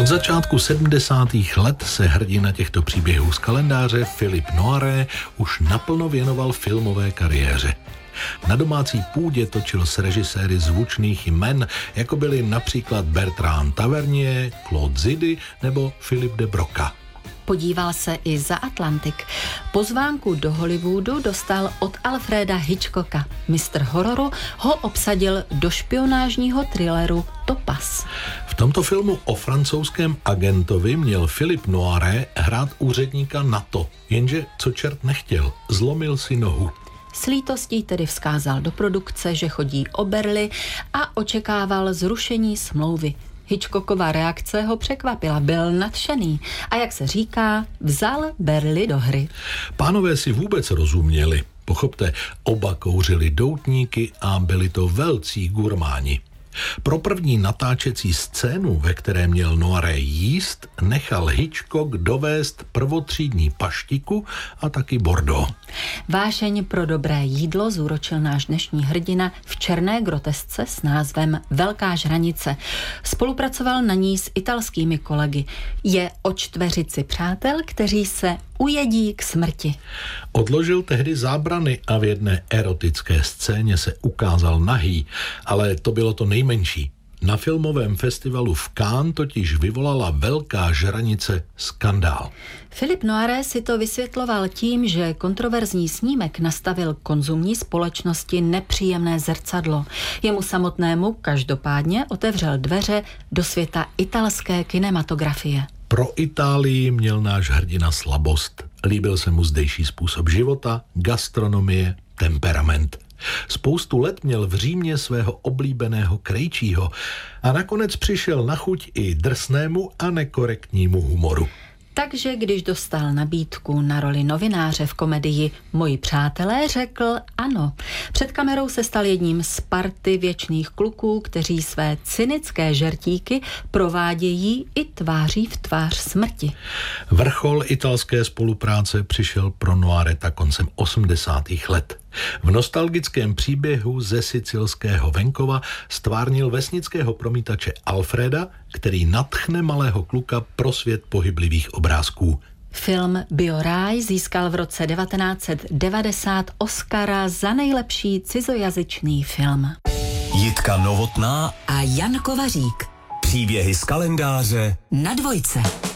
Od začátku 70. let se hrdina těchto příběhů z kalendáře Philippe Noiret už naplno věnoval filmové kariéře. Na domácí půdě točil s režiséry zvučných jmen, jako byli například Bertrand Tavernier, Claude Zidi nebo Philippe de Broca. Podíval se i za Atlantik. Pozvánku do Hollywoodu dostal od Alfreda Hitchcocka. Mistr hororu ho obsadil do špionážního thrilleru Topaz. V tomto filmu o francouzském agentovi měl Philippe Noiret hrát úředníka NATO, jenže co čert nechtěl, zlomil si nohu. S lítostí tedy vzkázal do produkce, že chodí o berli a očekával zrušení smlouvy. Hitchcockova reakce ho překvapila, byl nadšený a jak se říká, vzal berli do hry. Pánové si vůbec rozuměli. Pochopte, oba kouřili doutníky a byli to velcí gurmáni. Pro první natáčecí scénu, ve které měl Noiret jíst, nechal Hitchcock dovést prvotřídní paštiku a taky Bordeaux. Vášeň pro dobré jídlo zúročil náš dnešní hrdina v černé grotesce s názvem Velká žranice. Spolupracoval na ní s italskými kolegy. Je o čtveřici přátel, kteří se ujedí k smrti. Odložil tehdy zábrany a v jedné erotické scéně se ukázal nahý, ale to bylo to nejmenší. Na filmovém festivalu v Cannes totiž vyvolala Velká žranice skandál. Philippe Noiret si to vysvětloval tím, že kontroverzní snímek nastavil konzumní společnosti nepříjemné zrcadlo. Jemu samotnému každopádně otevřel dveře do světa italské kinematografie. Pro Itálii měl náš hrdina slabost. Líbil se mu zdejší způsob života, gastronomie, temperament. Spoustu let měl v Římě svého oblíbeného krejčího a nakonec přišel na chuť i drsnému a nekorektnímu humoru. Takže když dostal nabídku na roli novináře v komedii Moji přátelé, řekl ano. Před kamerou se stal jedním z party věčných kluků, kteří své cynické žertíky provádějí i tváří v tvář smrti. Vrchol italské spolupráce přišel pro Noireta koncem 80. let. V nostalgickém příběhu ze sicilského venkova stvárnil vesnického promítače Alfreda, který nadchne malého kluka pro svět pohyblivých obrázků. Film Bioráj získal v roce 1990 Oscara za nejlepší cizojazyčný film. Jitka Novotná a Jan Kovařík. Příběhy z kalendáře Na Dvojce.